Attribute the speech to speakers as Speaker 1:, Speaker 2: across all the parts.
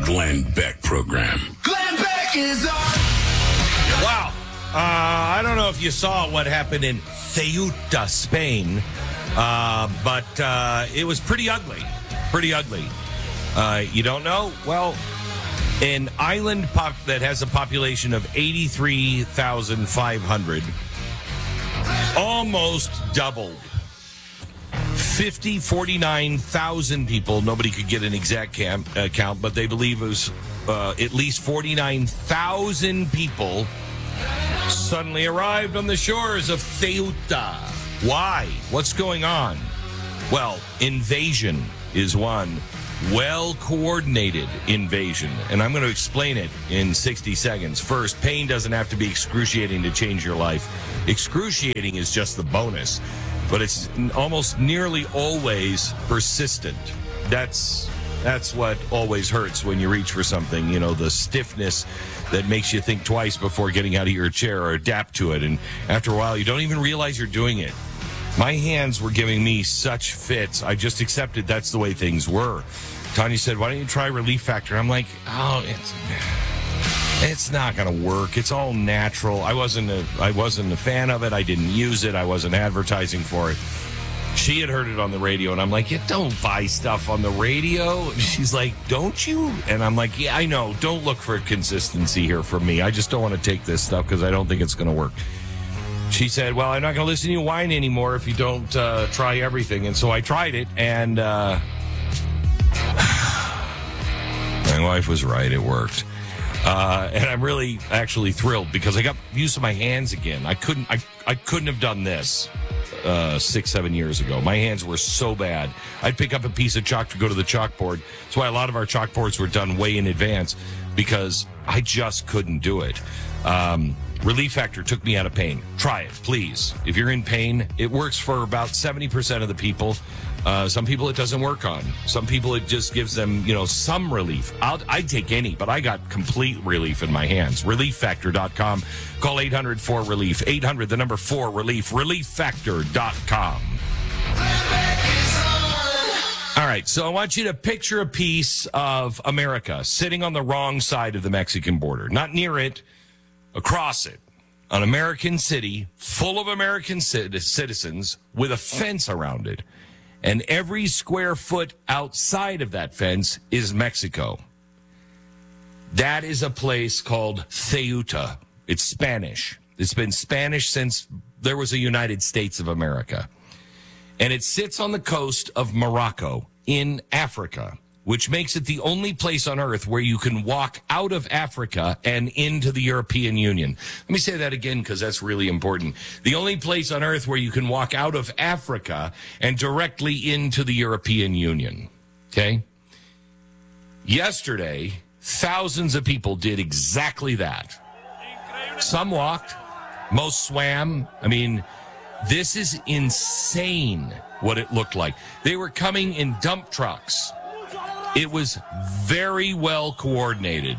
Speaker 1: Glenn Beck program.
Speaker 2: Glenn Beck is on.
Speaker 3: Wow. I don't know if you saw what happened in Ceuta, Spain, but it was pretty ugly. Pretty ugly. You don't know? Well, an island that has a population of 83,500 almost doubled. 49,000 people. Nobody could get an exact count, but they believe it was at least 49,000 people suddenly arrived on the shores of Ceuta. Why? What's going on? Well, invasion is one. Well-coordinated invasion. And I'm going to explain it in 60 seconds. First, pain doesn't have to be excruciating to change your life. Excruciating is just the bonus. But it's almost nearly always persistent. That's what always hurts when you reach for something. You know, the stiffness that makes you think twice before getting out of your chair or adapt to it. And after a while, you don't even realize you're doing it. My hands were giving me such fits. I just accepted that's the way things were. Tanya said, why don't you try Relief Factor? I'm like, oh, it's not going to work. It's all natural. I wasn't a fan of it. I didn't use it. I wasn't advertising for it. She had heard it on the radio, and I'm like, yeah, don't buy stuff on the radio. She's like, don't you? And I'm like, yeah, I know. Don't look for consistency here from me. I just don't want to take this stuff because I don't think it's going to work. She said, well, I'm not going to listen to you whine anymore if you don't try everything. And so I tried it, and my wife was right. It worked. And I'm really actually thrilled because I got used to my hands again. I couldn't have done this 6-7 years ago. My hands were so bad. I'd pick up a piece of chalk to go to the chalkboard. That's why a lot of our chalkboards were done way in advance because I just couldn't do it. Relief Factor took me out of pain. Try it, please. If you're in pain, it works for about 70% of the people. Some people it doesn't work on. Some people it just gives them, some relief. I'd take any, but I got complete relief in my hands. ReliefFactor.com. Call 800-4RELIEF. 800, the number 4RELIEF. ReliefFactor.com. All right, so I want you to picture a piece of America sitting on the wrong side of the Mexican border. Not near it, across it. An American city full of American citizens with a fence around it. And every square foot outside of that fence is Mexico. That is a place called Ceuta. It's Spanish. It's been Spanish since there was a United States of America. And it sits on the coast of Morocco in Africa, which makes it the only place on earth where you can walk out of Africa and into the European Union. Let me say that again because that's really important. The only place on earth where you can walk out of Africa and directly into the European Union. Okay? Yesterday, thousands of people did exactly that. Some walked, most swam. I mean, this is insane what it looked like. They were coming in dump trucks. It was very well coordinated.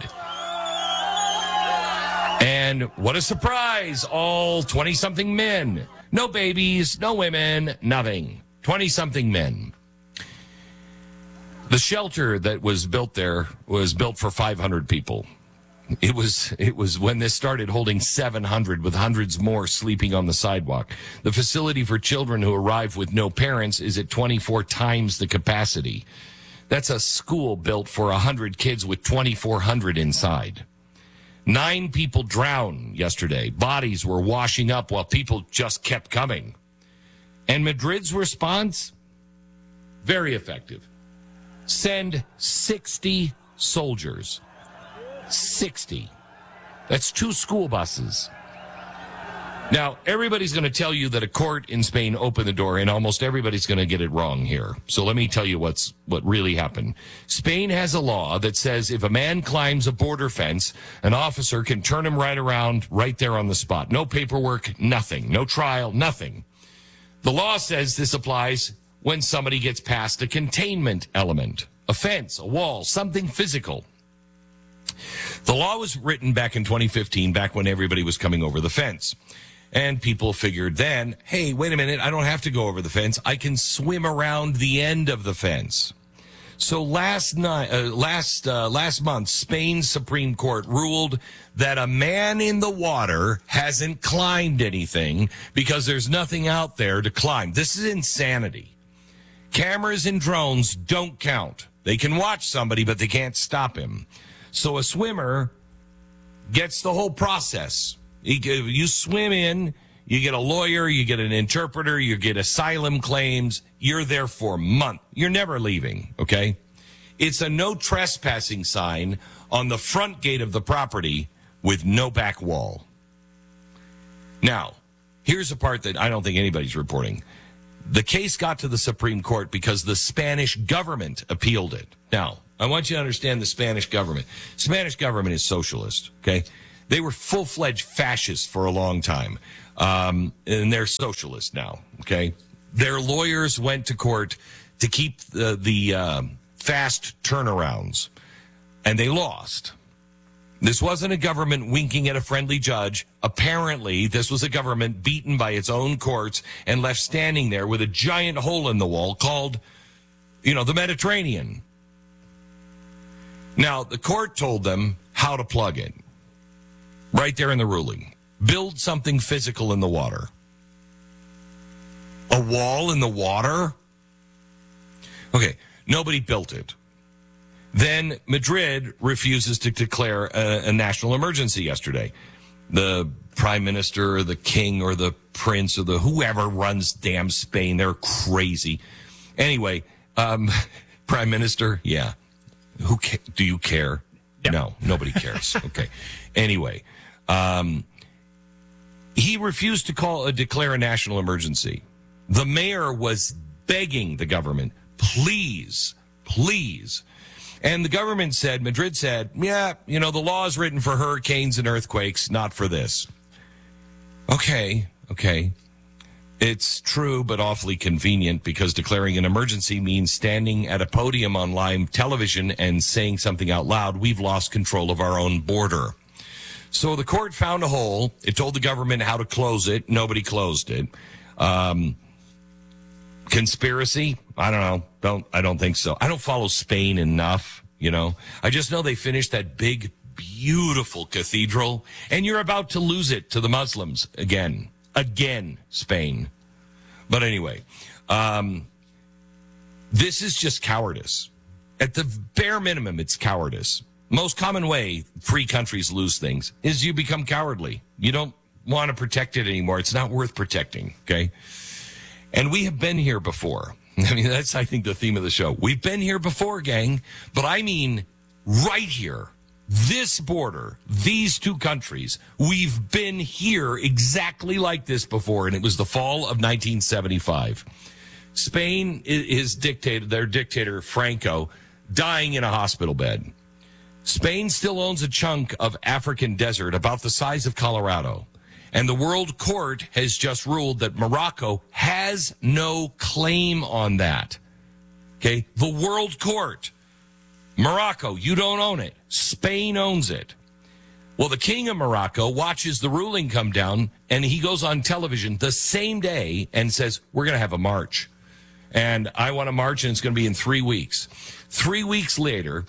Speaker 3: And what a surprise. All 20-something men. No babies, no women, nothing. 20-something men. The shelter that was built there was built for 500 people. It was when this started holding 700 with hundreds more sleeping on the sidewalk. The facility for children who arrive with no parents is at 24 times the capacity. That's a school built for 100 kids with 2,400 inside. 9 people drowned yesterday. Bodies were washing up while people just kept coming. And Madrid's response? Very effective. Send 60 soldiers. 60. That's 2 school buses. Now, everybody's going to tell you that a court in Spain opened the door, and almost everybody's going to get it wrong here. So let me tell you what really happened. Spain has a law that says if a man climbs a border fence, an officer can turn him right around right there on the spot. No paperwork, nothing. No trial, nothing. The law says this applies when somebody gets past a containment element, a fence, a wall, something physical. The law was written back in 2015, back when everybody was coming over the fence. And people figured then, hey, wait a minute, I don't have to go over the fence. I can swim around the end of the fence. So last month, Spain's Supreme Court ruled that a man in the water hasn't climbed anything because there's nothing out there to climb. This is insanity. Cameras and drones don't count. They can watch somebody, but they can't stop him. So a swimmer gets the whole process. You swim in, you get a lawyer, you get an interpreter, you get asylum claims. You're there for a month. You're never leaving, okay? It's a no trespassing sign on the front gate of the property with no back wall. Now, here's the part that I don't think anybody's reporting. The case got to the Supreme Court because the Spanish government appealed it. Now, I want you to understand the Spanish government. Spanish government is socialist, okay? They were full-fledged fascists for a long time, and they're socialists now, okay? Their lawyers went to court to keep the fast turnarounds, and they lost. This wasn't a government winking at a friendly judge. Apparently, this was a government beaten by its own courts and left standing there with a giant hole in the wall called, the Mediterranean. Now, the court told them how to plug it. Right there in the ruling. Build something physical in the water. A wall in the water? Okay, nobody built it. Then Madrid refuses to declare a national emergency yesterday. The prime minister or the king or the prince or the whoever runs damn Spain, they're crazy. Anyway, prime minister, yeah. Do you care? Yeah. No, nobody cares. Okay. Anyway, he refused to declare a national emergency. The mayor was begging the government, please. And the government said, Madrid said, yeah, the law is written for hurricanes and earthquakes, not for this. Okay. It's true, but awfully convenient because declaring an emergency means standing at a podium on live television and saying something out loud. We've lost control of our own border. So the court found a hole. It told the government how to close it. Nobody closed it. Conspiracy? I don't know. I don't think so. I don't follow Spain enough, I just know they finished that big, beautiful cathedral, and you're about to lose it to the Muslims again. Again, Spain. But anyway, this is just cowardice. At the bare minimum, it's cowardice. Most common way free countries lose things is you become cowardly. You don't want to protect it anymore. It's not worth protecting, okay? And we have been here before. I mean, that's, I think, the theme of the show. We've been here before, gang. But I mean right here. This border, these two countries, we've been here exactly like this before, and it was the fall of 1975. Spain is their dictator, Franco, dying in a hospital bed. Spain still owns a chunk of African desert about the size of Colorado. And the World Court has just ruled that Morocco has no claim on that. Okay? The World Court. Morocco, you don't own it. Spain owns it. Well, the king of Morocco watches the ruling come down, and he goes on television the same day and says, we're going to have a march. And I want to march, and it's going to be in 3 weeks. 3 weeks later,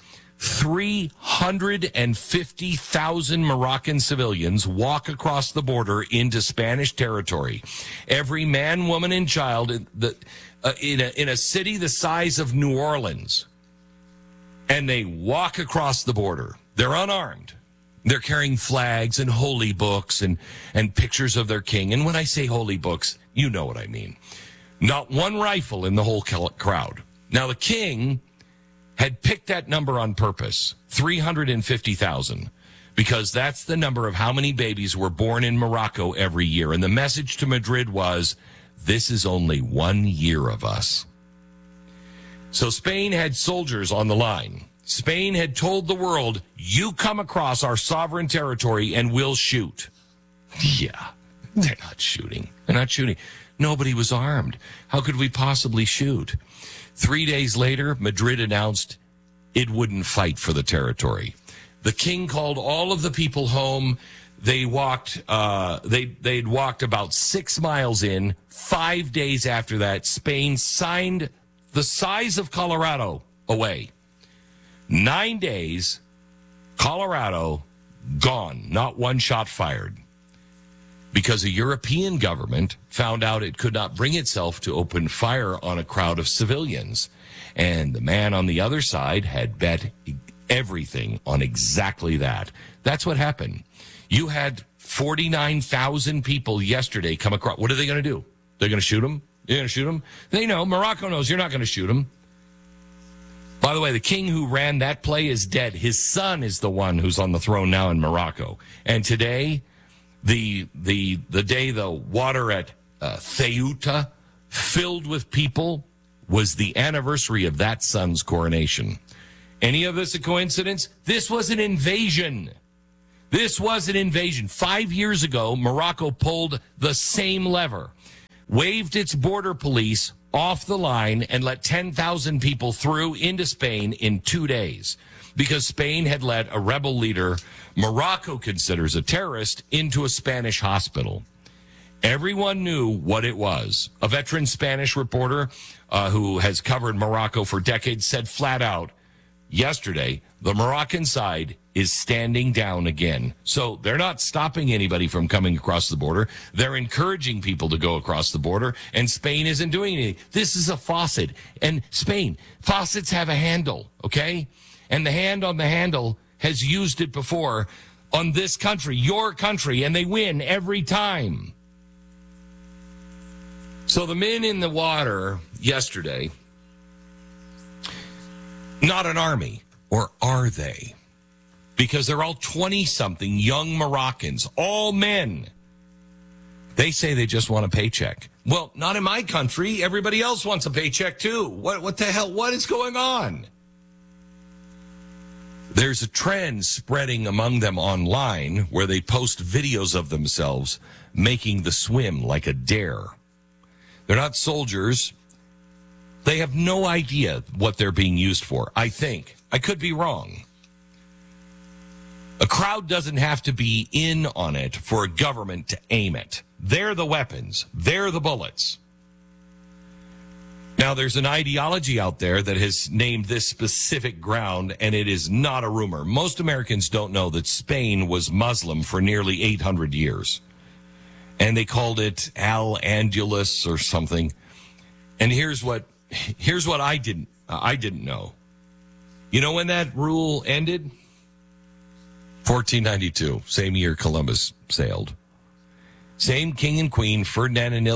Speaker 3: 350,000 Moroccan civilians walk across the border into Spanish territory. Every man, woman, and child in a city the size of New Orleans. And they walk across the border. They're unarmed. They're carrying flags and holy books and pictures of their king. And when I say holy books, you know what I mean. Not one rifle in the whole crowd. Now, the king had picked that number on purpose, 350,000, because that's the number of how many babies were born in Morocco every year. And the message to Madrid was, this is only 1 year of us. So Spain had soldiers on the line. Spain had told the world, you come across our sovereign territory and we'll shoot. Yeah, they're not shooting. They're not shooting. Nobody was armed. How could we possibly shoot? 3 days later, Madrid announced it wouldn't fight for the territory. The king called all of the people home. They walked, they'd walked about 6 miles in. 5 days after that, Spain signed the size of Colorado, away. 9 days, Colorado gone, not one shot fired. Because a European government found out it could not bring itself to open fire on a crowd of civilians. And the man on the other side had bet everything on exactly that. That's what happened. You had 49,000 people yesterday come across. What are they going to do? They're going to shoot them? You're going to shoot them? They know. Morocco knows you're not going to shoot them. By the way, the king who ran that play is dead. His son is the one who's on the throne now in Morocco. And today, the day the water at Ceuta filled with people was the anniversary of that son's coronation. Any of this a coincidence? This was an invasion. This was an invasion. 5 years ago, Morocco pulled the same lever, waved its border police off the line, and let 10,000 people through into Spain in 2 days because Spain had let a rebel leader Morocco considers a terrorist into a Spanish hospital. Everyone knew what it was. A veteran Spanish reporter who has covered Morocco for decades said flat out yesterday, the Moroccan side is standing down again. So they're not stopping anybody from coming across the border. They're encouraging people to go across the border, and Spain isn't doing anything. This is a faucet. And Spain, faucets have a handle, okay? And the hand on the handle has used it before on this country, your country, and they win every time. So the men in the water yesterday, not an army, or are they? Because they're all 20-something young Moroccans, all men. They say they just want a paycheck. Well, not in my country. Everybody else wants a paycheck too. What the hell? What is going on? There's a trend spreading among them online where they post videos of themselves making the swim like a dare. They're not soldiers. They have no idea what they're being used for, I think. I could be wrong. A crowd doesn't have to be in on it for a government to aim it. They're the weapons. They're the bullets. Now, there's an ideology out there that has named this specific ground, and it is not a rumor. Most Americans don't know that Spain was Muslim for nearly 800 years. And they called it Al-Andalus or something. And here's what I didn't know. You know when that rule ended? 1492, same year Columbus sailed. Same king and queen, Ferdinand and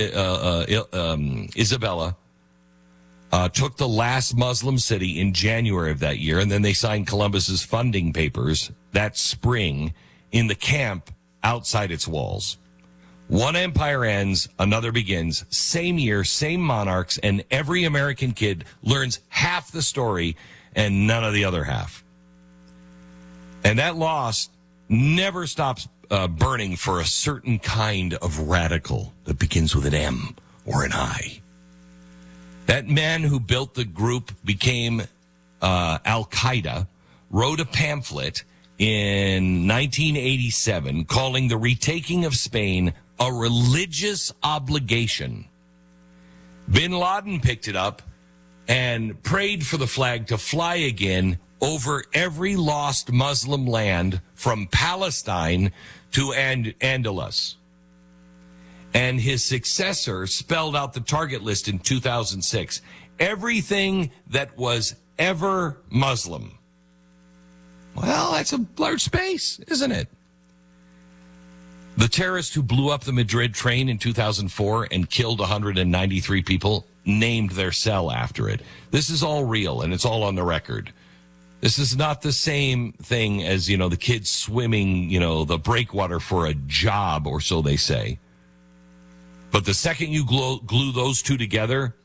Speaker 3: Isabella, took the last Muslim city in January of that year, and then they signed Columbus's funding papers that spring in the camp outside its walls. One empire ends, another begins. Same year, same monarchs, and every American kid learns half the story and none of the other half. And that loss never stops burning for a certain kind of radical that begins with an M or an I. That man who built the group became Al-Qaeda, wrote a pamphlet in 1987 calling the retaking of Spain a religious obligation. Bin Laden picked it up and prayed for the flag to fly again over every lost Muslim land from Palestine to Andalus. And his successor spelled out the target list in 2006. Everything that was ever Muslim. Well, that's a large space, isn't it? The terrorist who blew up the Madrid train in 2004 and killed 193 people named their cell after it. This is all real, and it's all on the record. This is not the same thing as, the kids swimming, the breakwater for a job, or so they say. But the second you glue those two together,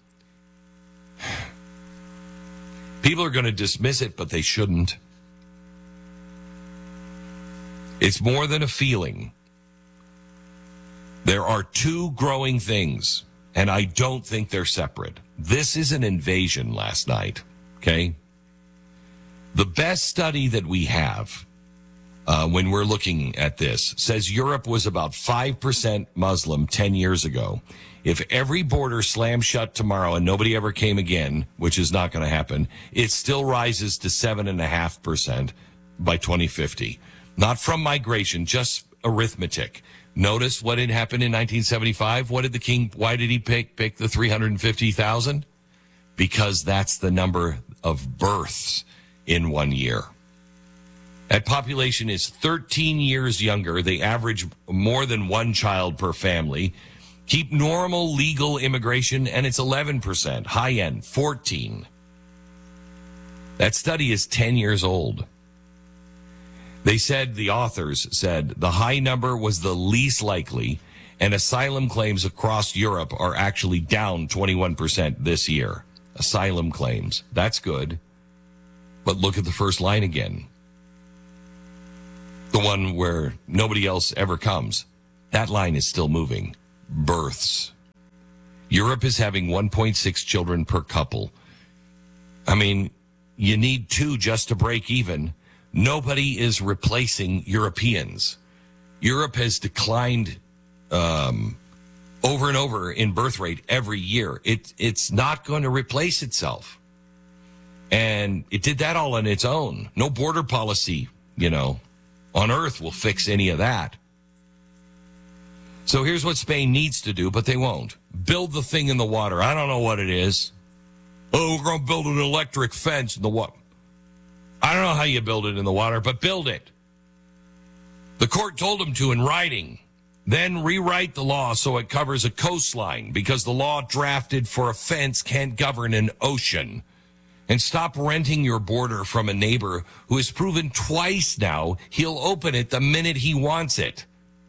Speaker 3: people are going to dismiss it, but they shouldn't. It's more than a feeling. There are two growing things, and I don't think they're separate. This is an invasion last night, okay? The best study that we have when we're looking at this, says Europe was about 5% Muslim 10 years ago. If every border slammed shut tomorrow and nobody ever came again, which is not going to happen, it still rises to 7.5% by 2050. Not from migration, just arithmetic. Notice what had happened in 1975. Why did he pick the 350,000? Because that's the number of births in 1 year. That population is 13 years younger. They average more than one child per family. Keep normal legal immigration, and it's 11%. High end, 14. That study is 10 years old. The authors said, the high number was the least likely, and asylum claims across Europe are actually down 21% this year. Asylum claims. That's good. But look at the first line again. The one where nobody else ever comes. That line is still moving. Births. Europe is having 1.6 children per couple. I mean, you need 2 just to break even. Nobody is replacing Europeans. Europe has declined over and over in birth rate every year. It's not going to replace itself. And it did that all on its own. No border policy, on earth will fix any of that. So here's what Spain needs to do, but they won't. Build the thing in the water. I don't know what it is. Oh, we're going to build an electric fence in the water. I don't know how you build it in the water, but build it. The court told them to in writing. Then rewrite the law so it covers a coastline, because the law drafted for a fence can't govern an ocean. And stop renting your border from a neighbor who has proven twice now he'll open it the minute he wants it.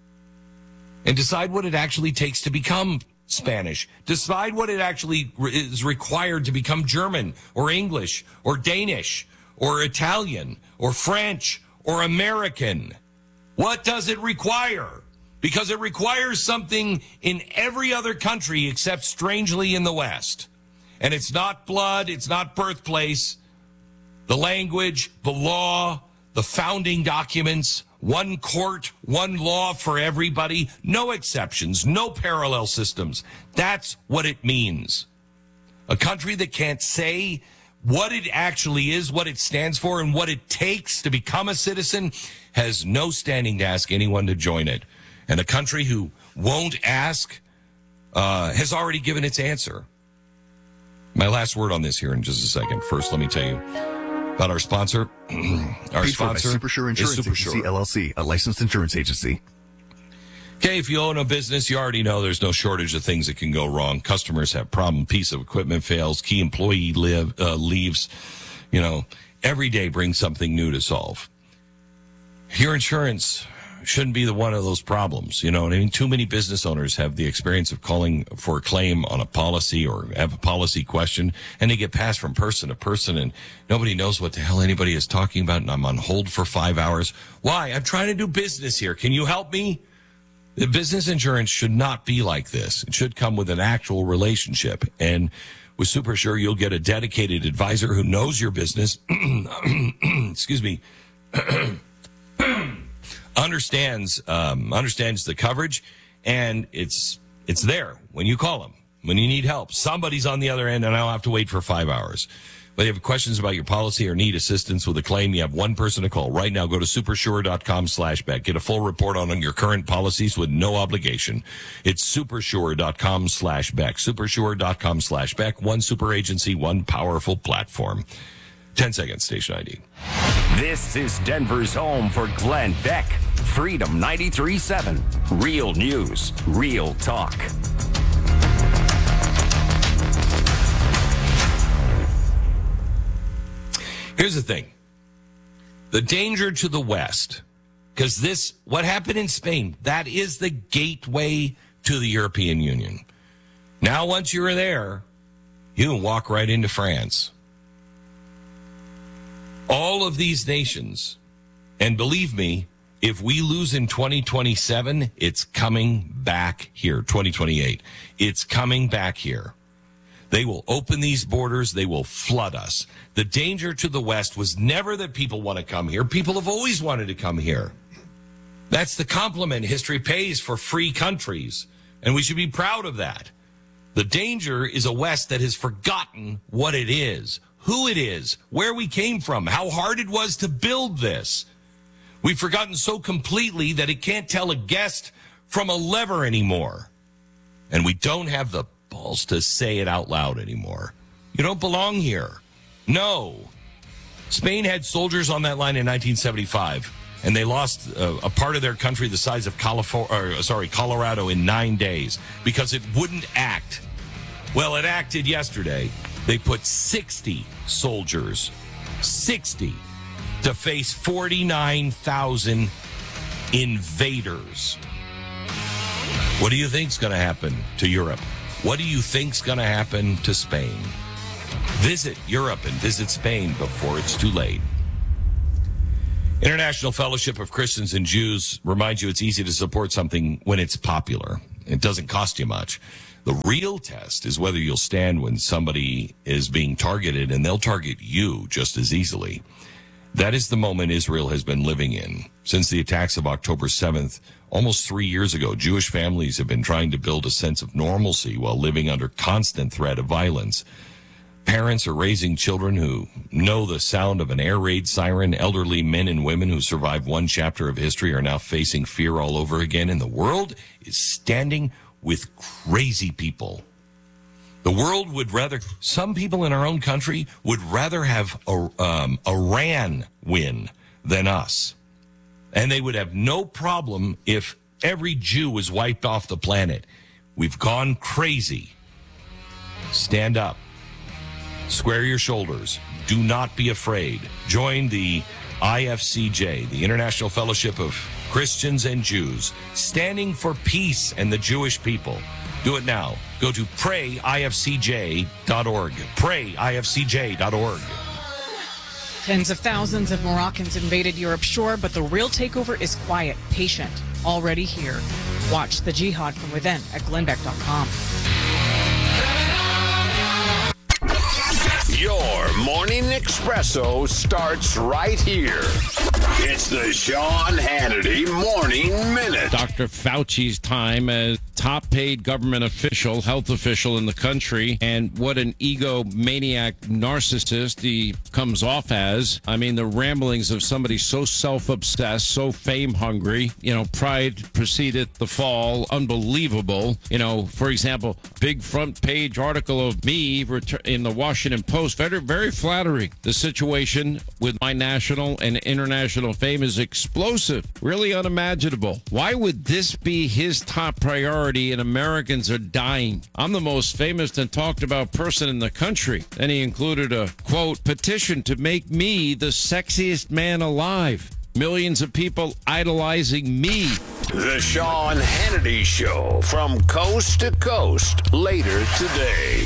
Speaker 3: And decide what it actually takes to become Spanish. Decide what it actually is required to become German or English or Danish or Italian or French or American. What does it require? Because it requires something in every other country except, strangely, in the West. And it's not blood, it's not birthplace, the language, the law, the founding documents, one court, one law for everybody, no exceptions, no parallel systems. That's what it means. A country that can't say what it actually is, what it stands for, and what it takes to become a citizen has no standing to ask anyone to join it. And a country who won't ask has already given its answer. My last word on this here in just a second. First, let me tell you about our sponsor. Our sponsor
Speaker 1: is Supersure Insurance Agency, LLC, a licensed insurance agency.
Speaker 3: Okay, if you own a business, you already know there's no shortage of things that can go wrong. Customers have problem, piece of equipment fails, key employee leaves. Every day brings something new to solve. Your insurance shouldn't be one of those problems. Too many business owners have the experience of calling for a claim on a policy or have a policy question, and they get passed from person to person, and nobody knows what the hell anybody is talking about, and I'm on hold for 5 hours. Why? I'm trying to do business here. Can you help me? The business insurance should not be like this. It should come with an actual relationship. And with Supersure, you'll get a dedicated advisor who knows your business. Excuse me. understands the coverage, and it's there when you call them, when you need help. Somebody's on the other end, and I don't have to wait for 5 hours. But if you have questions about your policy or need assistance with a claim, you have one person to call. Right now, go to supersure.com/Beck. Get a full report on your current policies with no obligation. It's supersure.com/Beck. Supersure.com/Beck. One super agency, one powerful platform. 10 seconds, station ID.
Speaker 4: This is Denver's home for Glenn Beck. Freedom 93.7. Real news, real talk.
Speaker 3: Here's the thing. The danger to the West, because what happened in Spain, that is the gateway to the European Union. Now, once you're there, you can walk right into France. All of these nations, and believe me, if we lose in 2027, it's coming back here. 2028, it's coming back here. They will open these borders. They will flood us. The danger to the West was never that people want to come here. People have always wanted to come here. That's the compliment history pays for free countries, and we should be proud of that. The danger is a West that has forgotten what it is, who it is, where we came from, how hard it was to build this. We've forgotten so completely that it can't tell a guest from a lever anymore. And we don't have the balls to say it out loud anymore. You don't belong here. No. Spain had soldiers on that line in 1975, and they lost a part of their country the size of Colorado in 9 days because it wouldn't act. Well, it acted yesterday. They put 60 soldiers, 60, to face 49,000 invaders. What do you think's going to happen to Europe? What do you think's going to happen to Spain? Visit Europe and visit Spain before it's too late. International Fellowship of Christians and Jews reminds you it's easy to support something when it's popular. It doesn't cost you much. The real test is whether you'll stand when somebody is being targeted, and they'll target you just as easily. That is the moment Israel has been living in. Since the attacks of October 7th, almost 3 years ago, Jewish families have been trying to build a sense of normalcy while living under constant threat of violence. Parents are raising children who know the sound of an air raid siren. Elderly men and women who survived one chapter of history are now facing fear all over again. And the world is standing with crazy people. The world would rather, some people in our own country would rather have Iran win than us. And they would have no problem if every Jew was wiped off the planet. We've gone crazy. Stand up. Square your shoulders. Do not be afraid. Join the IFCJ, the International Fellowship of Christians and Jews, standing for peace and the Jewish people. Do it now. Go to prayifcj.org. Prayifcj.org.
Speaker 5: Tens of thousands of Moroccans invaded Europe's shore, but the real takeover is quiet, patient, already here. Watch The Jihad from Within at glenbeck.com.
Speaker 6: Your morning espresso starts right here. It's the Sean Hannity Morning Minute.
Speaker 7: Dr. Fauci's time as top-paid government official, health official in the country, and what an egomaniac narcissist he comes off as. I mean, the ramblings of somebody so self-obsessed, so fame-hungry. Pride preceded the fall. Unbelievable. For example, big front-page article of me in the Washington Post. Very, very flattering. The situation with my national and international fame is explosive. Really unimaginable. Why would this be his top priority and Americans are dying? I'm the most famous and talked about person in the country. Then he included a, quote, petition to make me the sexiest man alive. Millions of people idolizing me.
Speaker 6: The Sean Hannity Show from coast to coast later today.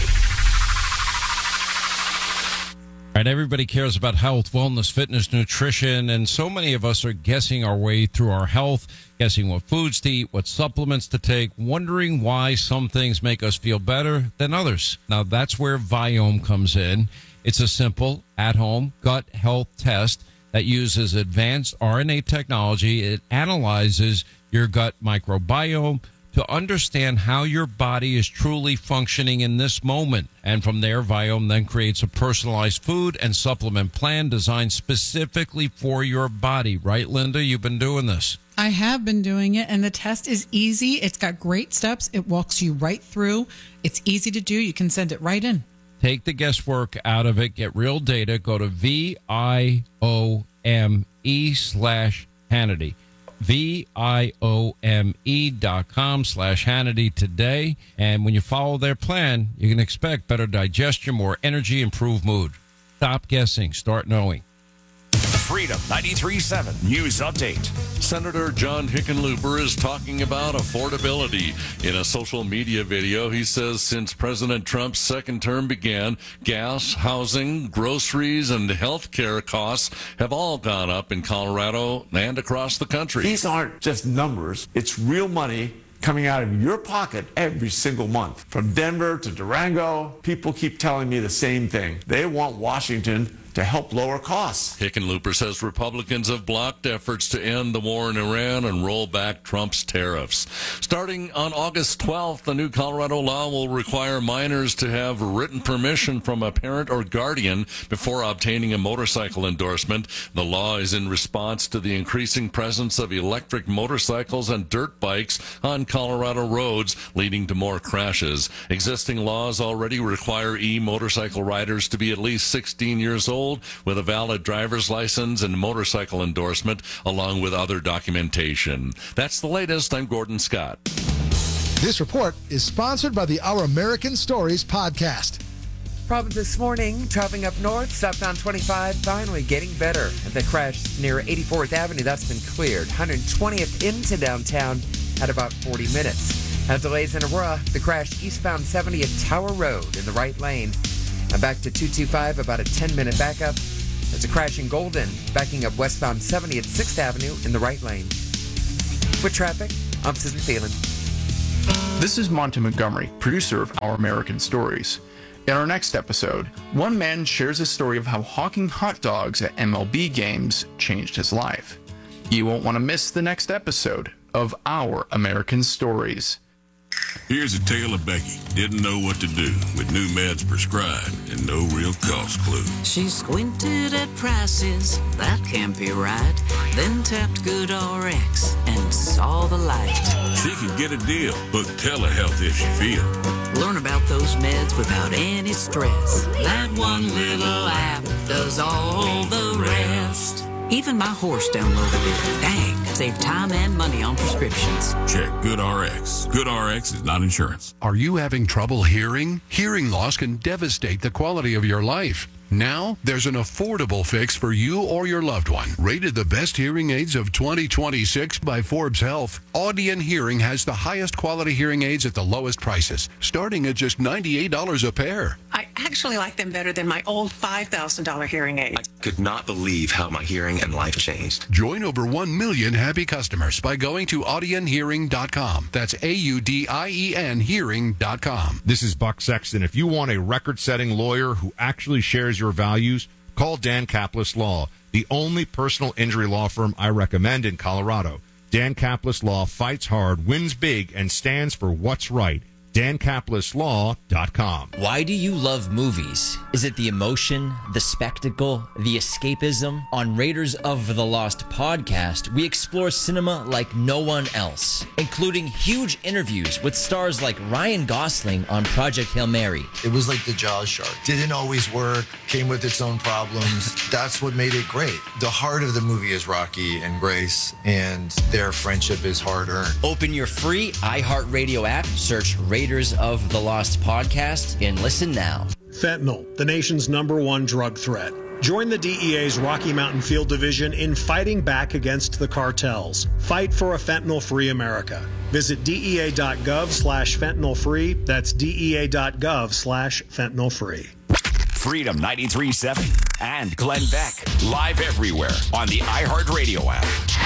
Speaker 7: All right, everybody cares about health, wellness, fitness, nutrition, and so many of us are guessing our way through our health, guessing what foods to eat, what supplements to take, wondering why some things make us feel better than others. Now, that's where Viome comes in. It's a simple, at-home gut health test that uses advanced RNA technology. It analyzes your gut microbiome to understand how your body is truly functioning in this moment. And from there, Viome then creates a personalized food and supplement plan designed specifically for your body. Right, Linda? You've been doing this.
Speaker 8: I have been doing it, and the test is easy. It's got great steps. It walks you right through. It's easy to do. You can send it right in.
Speaker 7: Take the guesswork out of it. Get real data. Go to VIOME/Hannity. VIOME.com/Hannity today. And when you follow their plan, you can expect better digestion, more energy, improved mood. Stop guessing. Start knowing.
Speaker 4: Freedom 93.7 News Update.
Speaker 9: Senator John Hickenlooper is talking about affordability. In a social media video, he says since President Trump's second term began, gas, housing, groceries, and health care costs have all gone up in Colorado and across the country.
Speaker 10: These aren't just numbers. It's real money coming out of your pocket every single month. From Denver to Durango, people keep telling me the same thing. They want Washington to help lower costs.
Speaker 9: Hickenlooper says Republicans have blocked efforts to end the war in Iran and roll back Trump's tariffs. Starting on August 12th, the new Colorado law will require minors to have written permission from a parent or guardian before obtaining a motorcycle endorsement. The law is in response to the increasing presence of electric motorcycles and dirt bikes on Colorado roads, leading to more crashes. Existing laws already require e-motorcycle riders to be at least 16 years old with a valid driver's license and motorcycle endorsement, along with other documentation. That's the latest. I'm Gordon Scott.
Speaker 11: This report is sponsored by the Our American Stories podcast.
Speaker 12: Problems this morning, traveling up north, southbound 25, finally getting better. The crash near 84th Avenue, that's been cleared. 120th into downtown at about 40 minutes. Delays in Aurora, the crash eastbound 70 at Tower Road in the right lane. Back to 225, about a 10-minute backup. There's a crash in Golden, backing up westbound 70 at 6th Avenue in the right lane. With traffic, I'm Susan Phelan.
Speaker 13: This is Monty Montgomery, producer of Our American Stories. In our next episode, one man shares a story of how hawking hot dogs at MLB games changed his life. You won't want to miss the next episode of Our American Stories.
Speaker 14: Here's a tale of Becky. Didn't know what to do with new meds prescribed and no real cost clue.
Speaker 15: She squinted at prices, that can't be right. Then tapped GoodRx and saw the light.
Speaker 14: She can get a deal. Book telehealth if she feels.
Speaker 15: Learn about those meds without any stress. That one little app does all the rest. Even my horse downloaded it. Dang, save time and money on prescriptions.
Speaker 14: Check GoodRx. GoodRx is not insurance.
Speaker 16: Are you having trouble hearing? Hearing loss can devastate the quality of your life. Now, there's an affordable fix for you or your loved one. Rated the best hearing aids of 2026 by Forbes Health, Audion Hearing has the highest quality hearing aids at the lowest prices, starting at just $98 a pair.
Speaker 17: I actually like them better than my old $5,000 hearing aid.
Speaker 18: I could not believe how my hearing and life changed.
Speaker 16: Join over 1 million happy customers by going to audionhearing.com. That's AUDIEN hearing.com.
Speaker 19: This is Buck Sexton. If you want a record-setting lawyer who actually shares your values, call Dan Kaplis Law, the only personal injury law firm I recommend in Colorado. Dan Kaplis Law fights hard, wins big, and stands for what's right. DanKaplisLaw.com.
Speaker 20: Why do you love movies? Is it the emotion, the spectacle, the escapism? On Raiders of the Lost podcast, we explore cinema like no one else, including huge interviews with stars like Ryan Gosling on Project Hail Mary.
Speaker 21: It was like the Jaws shark. Didn't always work, came with its own problems. That's what made it great. The heart of the movie is Rocky and Grace, and their friendship is hard-earned.
Speaker 20: Open your free iHeartRadio app, search Raiders of the Lost podcast, and listen now.
Speaker 22: Fentanyl, the nation's #1 drug threat. Join the DEA's Rocky Mountain Field Division in fighting back against the cartels. Fight for a fentanyl-free America. Visit DEA.gov/fentanyl-free. That's DEA.gov/fentanyl-free.
Speaker 4: Freedom 93.7 and Glenn Beck. Live everywhere on the iHeartRadio app.